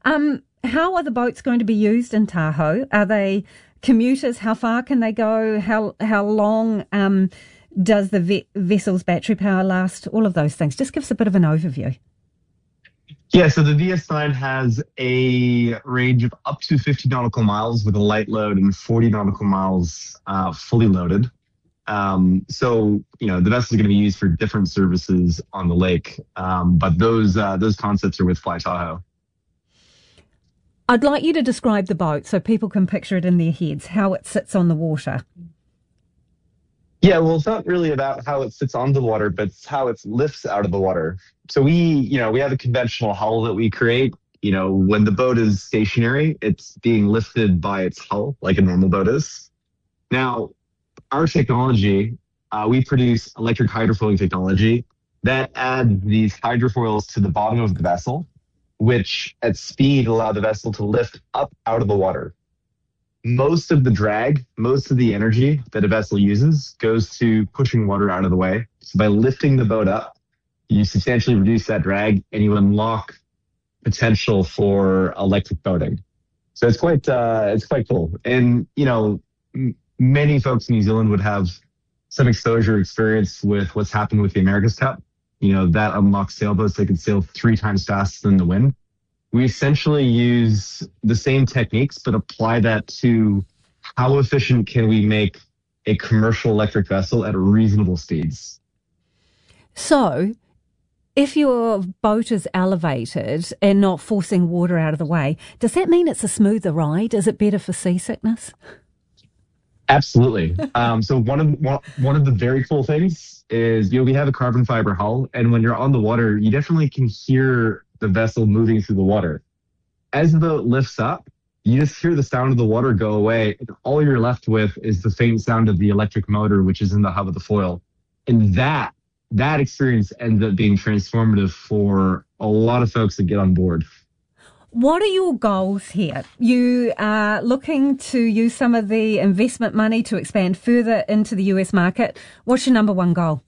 How are the boats going to be used in Tahoe? Are they commuters? How far can they go? How long does the vessel's battery power last? All of those things. Just give us a bit of an overview. Yeah, so the VS9 has a range of up to 50 nautical miles with a light load and 40 nautical miles fully loaded. So, the vessel is going to be used for different services on the lake, but those concepts are with Fly Tahoe. I'd like you to describe the boat so people can picture it in their heads, how it sits on the water. Yeah, well, it's not really about how it sits on the water, but it's how it lifts out of the water. So we have a conventional hull that we create. When the boat is stationary, it's being lifted by its hull like a normal boat is. Now, our technology, we produce electric hydrofoiling technology that adds these hydrofoils to the bottom of the vessel, which at speed allow the vessel to lift up out of the water. Most of the drag, most of the energy that a vessel uses goes to pushing water out of the way. So by lifting the boat up, you substantially reduce that drag and you unlock potential for electric boating. So it's quite cool. And, many folks in New Zealand would have some exposure experience with what's happened with the America's Cup. That unlocks sailboats that can sail 3 times faster than the wind. We essentially use the same techniques, but apply that to how efficient can we make a commercial electric vessel at reasonable speeds. So, if your boat is elevated and not forcing water out of the way, does that mean it's a smoother ride? Is it better for seasickness? Absolutely. So one of the very cool things is, we have a carbon fiber hull, and when you're on the water, you definitely can hear the vessel moving through the water. As the boat lifts up, you just hear the sound of the water go away, and all you're left with is the faint sound of the electric motor, which is in the hub of the foil. And that experience ends up being transformative for a lot of folks that get on board. What are your goals here? You are looking to use some of the investment money to expand further into the US market. What's your number one goal?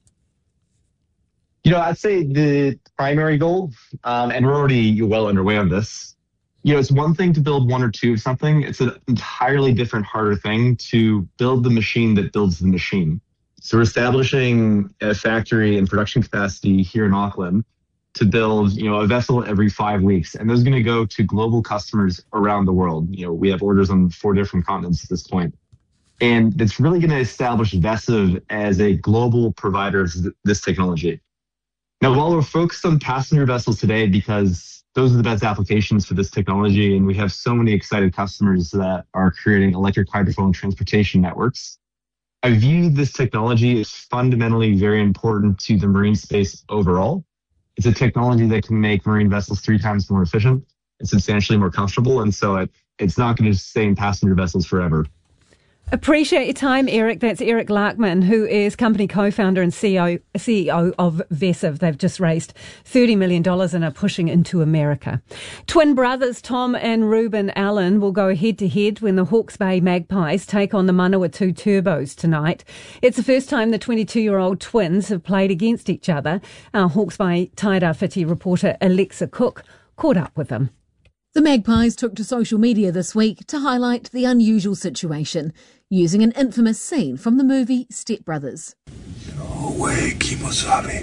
I'd say the primary goal, and we're already well underway on this, it's one thing to build one or two of something. It's an entirely different, harder thing to build the machine that builds the machine. So we're establishing a factory and production capacity here in Auckland to build, a vessel every 5 weeks. And those are going to go to global customers around the world. We have orders on 4 different continents at this point. And it's really going to establish VESIV as a global provider of this technology. Now, while we're focused on passenger vessels today because those are the best applications for this technology, and we have so many excited customers that are creating electric hydrofoil transportation networks, I view this technology as fundamentally very important to the marine space overall. It's a technology that can make marine vessels 3 times more efficient and substantially more comfortable, and so it's not going to stay in passenger vessels forever. Appreciate your time, Eric. That's Eric Larkman, who is company co-founder and CEO of VESIV. They've just raised $30 million and are pushing into America. Twin brothers Tom and Ruben Allen will go head-to-head when the Hawke's Bay Magpies take on the Manawatu Turbos tonight. It's the first time the 22-year-old twins have played against each other. Our Hawke's Bay Tairāwhiti reporter Alexa Cook caught up with them. The Magpies took to social media this week to highlight the unusual situation, using an infamous scene from the movie Step Brothers. No way, Kimosabe.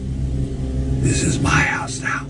This is my house now.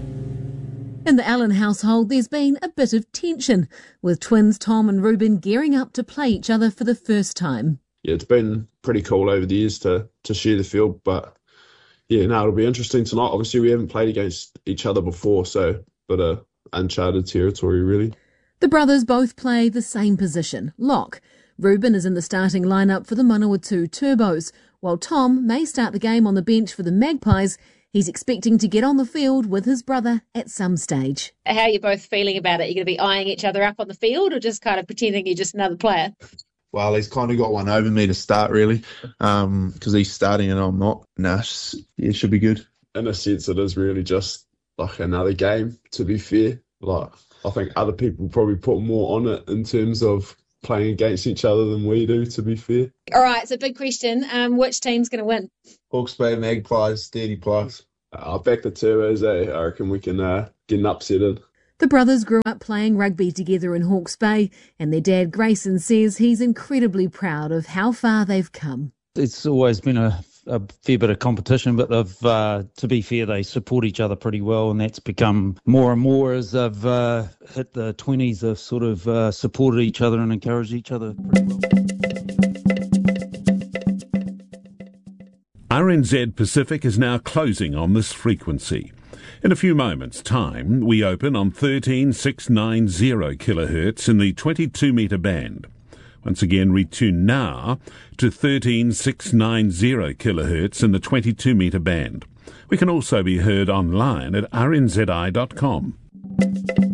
In the Allen household, there's been a bit of tension, with twins Tom and Ruben gearing up to play each other for the first time. Yeah, it's been pretty cool over the years to share the field, but it'll be interesting tonight. Obviously, we haven't played against each other before, so uncharted territory, really. The brothers both play the same position, lock. Ruben is in the starting lineup for the Manawatu Turbos, while Tom may start the game on the bench for the Magpies. He's expecting to get on the field with his brother at some stage. How are you both feeling about it? You're going to be eyeing each other up on the field or just kind of pretending you're just another player? Well, he's kind of got one over me to start, really, because he's starting and I'm not. It should be good. In a sense, it is really just like another game, to be fair. I think other people probably put more on it in terms of playing against each other than we do, to be fair. All right, so big question. Which team's going to win? Hawke's Bay Magpies, 30 plus. I back the Turbos, I reckon we can get an upset in. The brothers grew up playing rugby together in Hawke's Bay, and their dad Grayson says he's incredibly proud of how far they've come. It's always been a fair bit of competition, but to be fair, they support each other pretty well, and that's become more and more as they've hit the 20s. They've sort of supported each other and encouraged each other pretty well. RNZ Pacific is now closing on this frequency. In a few moments' time, we open on 13690 kHz in the 22-metre band. Once again, retune now to 13690 kHz in the 22-metre band. We can also be heard online at rnzi.com.